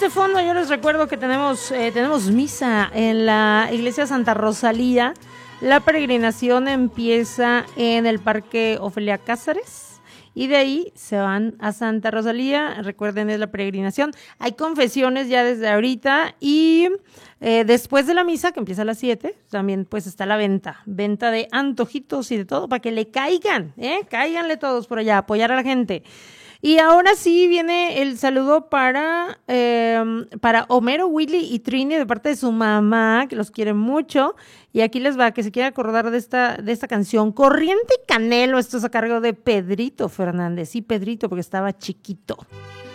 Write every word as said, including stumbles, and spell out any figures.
de fondo yo les recuerdo que tenemos, eh, tenemos misa en la iglesia Santa Rosalía. La peregrinación empieza en el Parque Ofelia Cázares. Y de ahí se van a Santa Rosalía. Recuerden, es la peregrinación. Hay confesiones ya desde ahorita. Y eh, después de la misa, que empieza a las siete, también pues está la venta. Venta de antojitos y de todo para que le caigan. ¿eh? Cáiganle todos por allá, apoyar a la gente. Y ahora sí viene el saludo para, eh, para Homero, Willy y Trini de parte de su mamá, que los quiere mucho. Y aquí les va, que se quiere acordar de esta, de esta canción. Corriente y Canelo, esto es a cargo de Pedrito Fernández. Sí, Pedrito, porque estaba chiquito.